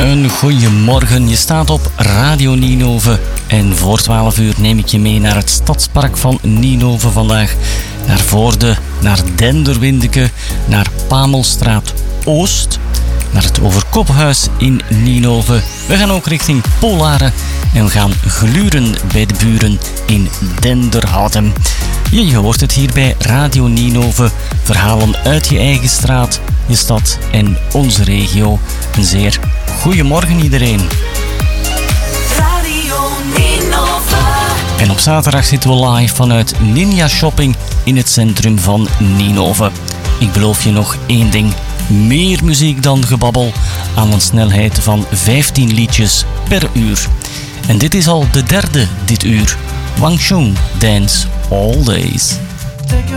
Een goeiemorgen, je staat op Radio Ninove en voor 12 uur neem ik je mee naar het stadspark van Ninove vandaag. Naar Voorde, naar Denderwindeke, naar Pamelstraat Oost, naar het Overkophuis in Ninove. We gaan ook richting Polaren en we gaan gluren bij de buren in Denderhouten. Je hoort het hier bij Radio Ninove. Verhalen uit je eigen straat, je stad en onze regio. Een zeer goeiemorgen iedereen. Radio Ninove. En op zaterdag zitten we live vanuit Ninja Shopping in het centrum van Ninove. Ik beloof je nog één ding. Meer muziek dan gebabbel aan een snelheid van 15 liedjes per uur. En dit is al de derde dit uur. Wang Chung Dance All Days. Take